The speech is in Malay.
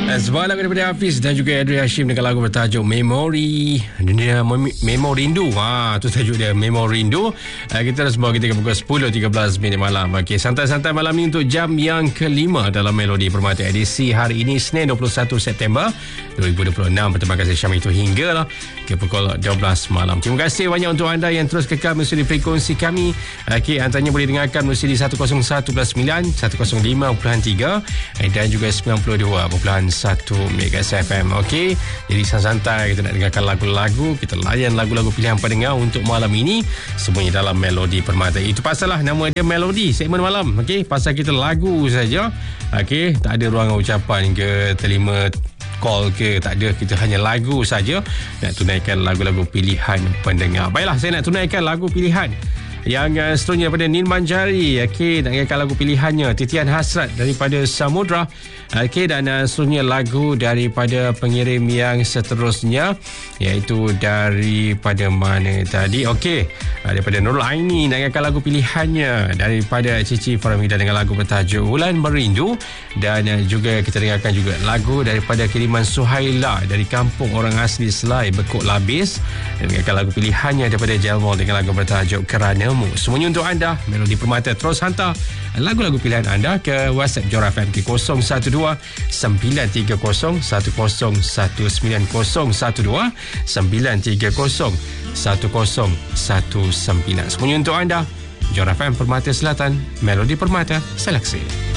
Sebuah lagu daripada Hafiz dan juga Adria Hashim dengan lagu bertajuk Memori. Memo Rindu. Tu tajuk dia, Memo Rindu. Kita dah semua kita pukul 10.13 malam. Okey, santai-santai malam ni untuk jam yang kelima dalam Melodi Permata edisi hari ini Senin 21 September 2026. Berterima kasih Syam itu hinggalah ke pukul 12 malam. Terima kasih banyak untuk anda yang terus kekal bersama frekuensi kami. Okey, antaranya boleh dengarkan bersama di 101.9, 105.3 dan juga 92.1 Megas FM. Okey, jadi santai kita nak dengarkan lagu-lagu, kita layan lagu-lagu pilihan pendengar untuk malam ini, semuanya dalam Melodi Permata. Itu pasalah nama dia Melodi segmen malam. Okey, pasal kita lagu saja. Okey, tak ada ruang ucapan ke terima call ke, tak ada, kita hanya lagu saja nak tunaikan lagu-lagu pilihan pendengar. Baiklah, saya nak tunaikan lagu pilihan yang seterusnya daripada Nin Manjari. Okey, nak dengarkan lagu pilihannya Titian Hasrat daripada Samudra. Okey, dan seterusnya lagu daripada pengirim yang seterusnya, iaitu daripada mana tadi? Okey, daripada Nurul Aini. Nak dengarkan lagu pilihannya daripada Cici Farhamida dengan lagu bertajuk Bulan Merindu. Dan juga kita dengarkan juga lagu daripada kiriman Suhaila dari kampung orang asli Selai, Bekuk Labis. Dan dengarkan lagu pilihannya daripada Jelmol dengan lagu bertajuk Keranamu. Semuanya untuk anda, Melodi Permata. Terus hantar lagu-lagu pilihan anda ke WhatsApp Johor FM ke 012 930 1019, 930 1019. Semuanya untuk anda, Johor FM Permata Selatan, Melodi Permata Seleksi.